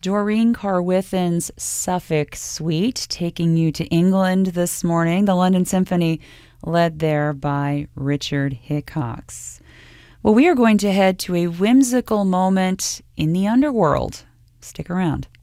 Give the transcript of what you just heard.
Doreen Carwithen's Suffolk Suite, taking you to England this morning. The London Symphony, led there by Richard Hickox. Well, we are going to head to a whimsical moment in the underworld. Stick around.